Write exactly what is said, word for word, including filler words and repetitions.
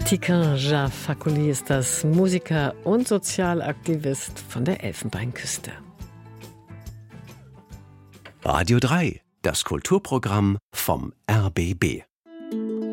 Tican Ja Fakoly ist das, Musiker und Sozialaktivist von der Elfenbeinküste. Radio drei, das Kulturprogramm vom R B B.